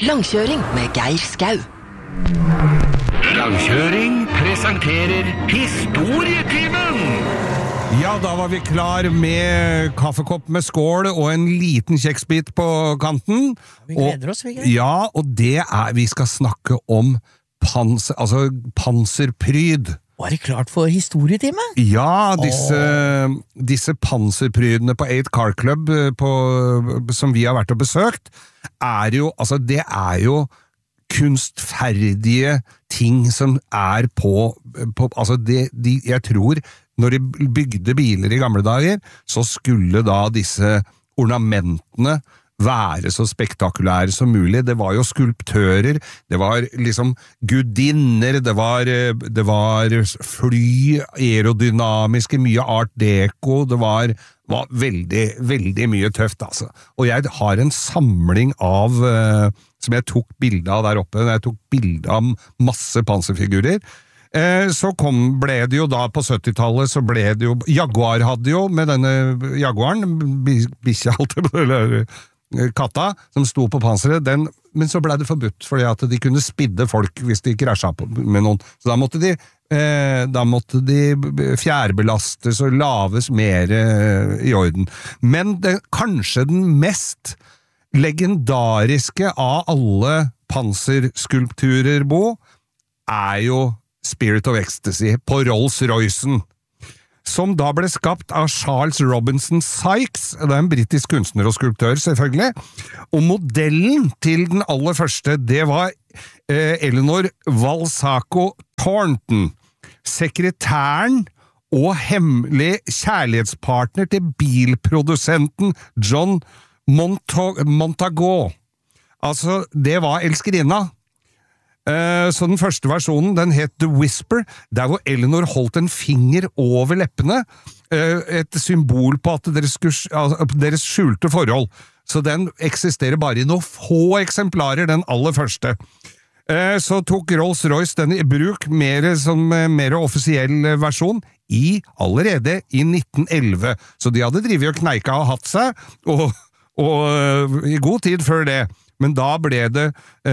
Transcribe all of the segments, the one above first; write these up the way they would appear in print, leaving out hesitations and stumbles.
Langkjøring med Geir Skau. Langkjøring presenterer Historietimen! Ja, da var vi klar med kaffekopp med skål og en liten kjeksbit på kanten. Vi gleder oss, Vigga. Ja, og det vi skal snakke om panserpryd. Var det klart for historietime? Ja, disse panserprydene på 8 Car Club som vi har vært og besøkt, det er jo kunstferdige ting som på jeg tror når de bygde biler i gamle dager, så skulle da disse ornamentene være så spektakulære som mulig. Det var jo skulptører, det var liksom gudinner, det var fly, aerodynamiske, mye art deco, det var veldig, veldig mye tøft, altså. Og jeg har en samling av, som jeg tok bilde av der oppe, jeg tok bilde av masse panserfigurer. Så ble det jo da på 70-tallet, så ble det jo, Jaguar hadde jo, med denne Jaguaren, katta, som sto på panseret, men så ble det forbudt, fordi at de kunne spidde folk hvis de krasjet med noen. Så da måtte de fjærbelastes og laves mer i orden. Men kanskje den mest legendariske av alle panserskulpturer, Bo, jo Spirit of Ecstasy på Rolls-Roycen, som da ble skapt av Charles Robinson Sykes, det en britisk kunstner og skulptør selvfølgelig, og modellen til den aller første, det var Eleanor Valsaco Thornton, sekretæren og hemmelig kjærlighetspartner til bilprodusenten John Montagu. Altså, det var elskerinna. Så den første versjonen, den het The Whisper, der hvor Eleanor holdt en finger over leppene, et symbol på at deres skjulte forhold. Så den eksisterer bare i noen få eksemplarer, den aller første. Så tok Rolls-Royce den i bruk som mer offisiell versjon allerede i 1911. Så de hadde drivet og kneika og hatt seg, og i god tid før det. Men da ble det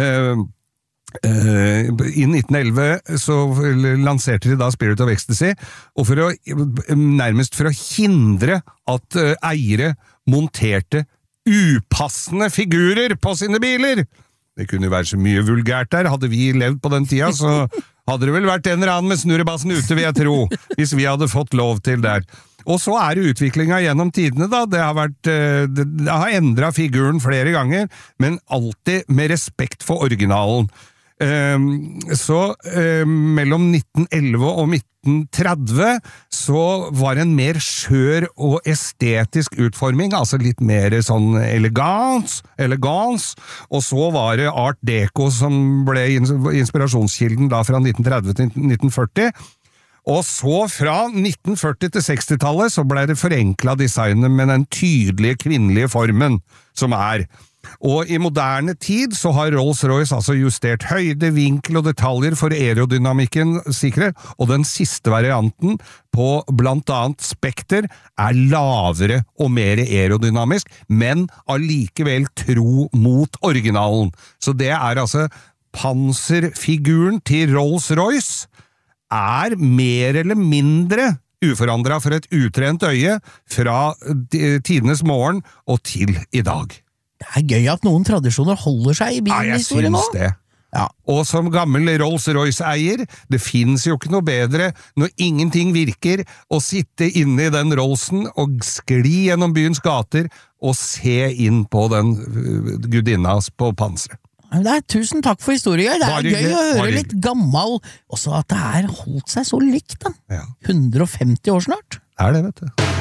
i 1911 så lanserte de da Spirit of Ecstasy, og nærmest for å hindre at eiere monterte upassende figurer på sine biler. Det kunne jo være så mye vulgært der. Hadde vi levd på den tida, så hadde det vel vært en eller annen med snurrebassen ute, vil jeg tro, hvis vi hadde fått lov til der. Og så det utviklinga gjennom tidene da, det har endret figuren flere ganger, men alltid med respekt for originalen. Så mellom 1911 og 1930 så var en mer skjør og estetisk utforming, altså litt mer sånn elegans, og så var det Art Deco som ble inspirasjonskilden da fra 1930 til 1940, og så fra 1940 til 60-tallet så ble det forenklet designet med den tydelige kvinnelige formen som Og i moderne tid så har Rolls-Royce altså justert høyde, vinkel og detaljer for aerodynamikken sikkerhet, og den siste varianten på blant annet Spectre lavere og mer aerodynamisk, men allikevel tro mot originalen. Så det altså panserfiguren til Rolls-Royce mer eller mindre uforandret for et utrent øye fra tidenes morgen og til i dag. Det gøy at noen tradisjoner holder seg i bilhistorien nå. Ja, jeg synes det. Ja. Og som gammel Rolls-Royce-eier, det finnes jo ikke noe bedre når ingenting virker å sitte inne i den Rollsen og skli gjennom byens gater og se inn på den gudinna på panseret. Tusen takk for historien. Det gøy å høre litt gammel, også at det holdt seg så likt da. 150 år snart. Det, vet du.